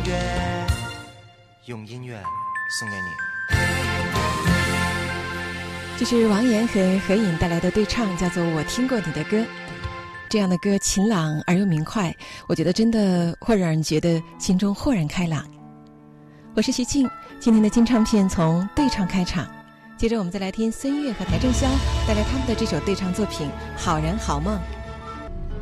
乐，用音乐送给你。 这是王岩和何颖带来的对唱，叫做《我听过你的歌》。这样的歌晴朗而又明快，我觉得真的会让人觉得心中豁然开朗。我是徐静，今天的金唱片从对唱开场，接着我们再来听孙悦和邰正宵带来他们的这首对唱作品《好人好梦》。